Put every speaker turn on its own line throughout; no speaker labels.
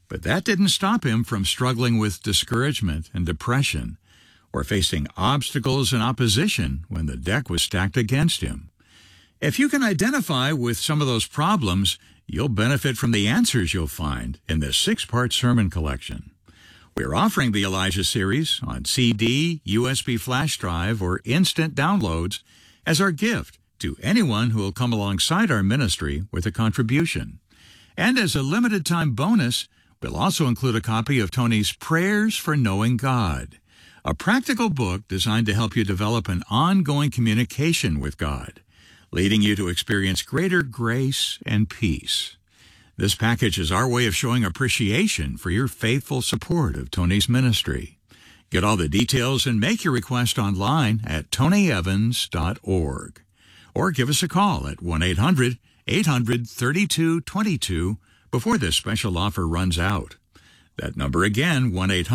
But that didn't stop him from struggling with discouragement and depression, or facing obstacles and opposition when the deck was stacked against him. If you can identify with some of those problems, you'll benefit from the answers you'll find in this 6-part sermon collection. We're offering the Elijah series on CD, USB flash drive, or instant downloads as our gift to anyone who will come alongside our ministry with a contribution. And as a limited-time bonus, we'll also include a copy of Tony's Prayers for Knowing God, a practical book designed to help you develop an ongoing communication with God, leading you to experience greater grace and peace. This package is our way of showing appreciation for your faithful support of Tony's ministry. Get all the details and make your request online at tonyevans.org. Or give us a call at 1-800-800-3222 before this special offer runs out. That number again,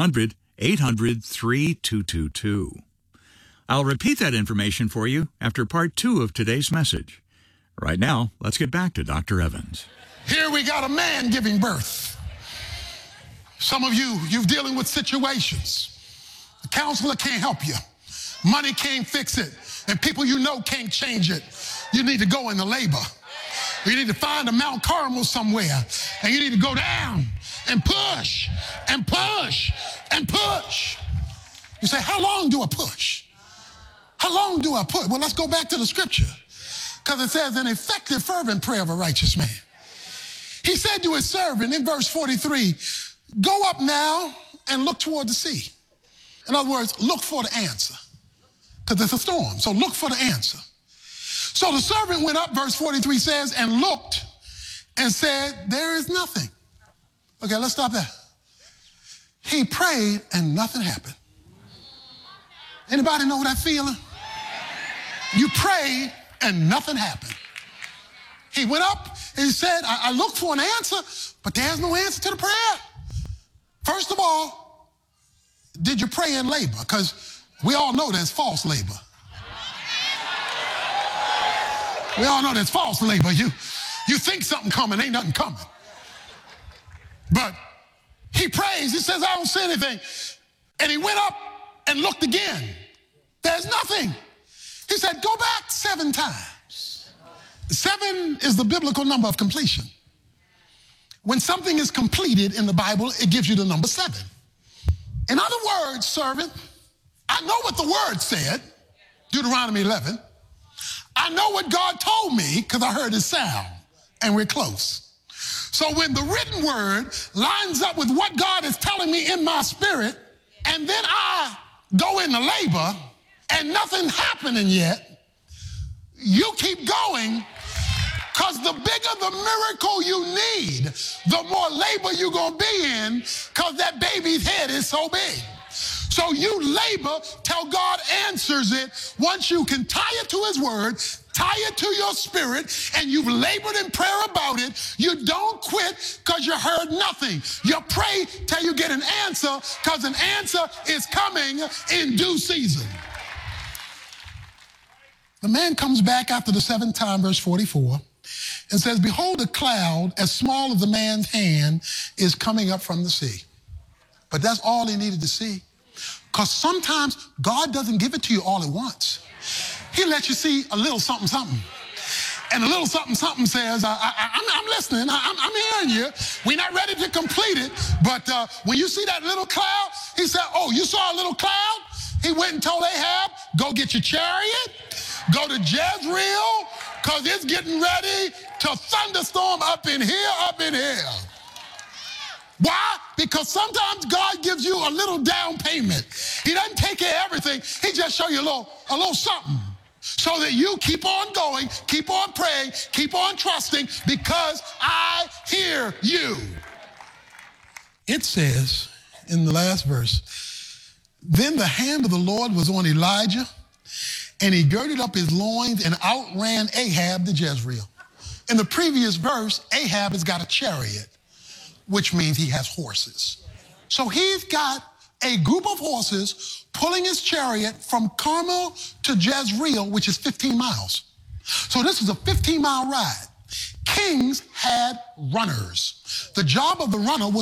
1-800-800-3222. I'll repeat that information for you after part 2 of today's message. Right now, let's get back to Dr. Evans.
Here we got a man giving birth. Some of you're dealing with situations. The counselor can't help you. Money can't fix it. And people you know can't change it. You need to go into labor. You need to find a Mount Carmel somewhere. And you need to go down and push and push and push. You say, how long do I push? How long do I push? Well, let's go back to the scripture. Because it says an effective, fervent prayer of a righteous man. He said to his servant in verse 43, go up now and look toward the sea. In other words, look for the answer. Because it's a storm, so look for the answer. So the servant went up, verse 43 says, and looked and said, there is nothing. Okay, let's stop there. He prayed and nothing happened. Anybody know that feeling? You prayed and nothing happened. He went up and he said, I looked for an answer, but there's no answer to the prayer. First of all, did you pray in labor? Because we all know there's false labor. We all know there's false labor. You think something coming, ain't nothing coming. But he prays, he says, I don't see anything. And he went up and looked again. There's nothing. He said, go back 7 times. 7 is the biblical number of completion. When something is completed in the Bible, it gives you the number 7. In other words, servant, I know what the word said, Deuteronomy 11. I know what God told me because I heard his sound, and we're close. So when the written word lines up with what God is telling me in my spirit, and then I go into labor and nothing's happening yet, you keep going, because the bigger the miracle you need, the more labor you're going to be in, because that baby's head is so big. So you labor till God answers it. Once you can tie it to his word, tie it to your spirit, and you've labored in prayer about it, you don't quit because you heard nothing. You pray till you get an answer, because an answer is coming in due season. The man comes back after the 7th time, verse 44, and says, behold, a cloud as small as the man's hand is coming up from the sea. But that's all he needed to see. Because sometimes God doesn't give it to you all at once. He lets you see a little something, something. And a little something, something says, I'm listening, I'm hearing you. We're not ready to complete it. But when you see that little cloud, he said, oh, you saw a little cloud? He went and told Ahab, go get your chariot, go to Jezreel, because it's getting ready to thunderstorm up in here, up in here. Why? Because sometimes God gives you a little down payment. He doesn't take care of everything. He just show you a little something so that you keep on going, keep on praying, keep on trusting, because I hear you. It says in the last verse, then the hand of the Lord was on Elijah, and he girded up his loins and outran Ahab to Jezreel. In the previous verse, Ahab has got a chariot, which means he has horses. So he's got a group of horses pulling his chariot from Carmel to Jezreel, which is 15 miles. So this is a 15-mile ride. Kings had runners. The job of the runner was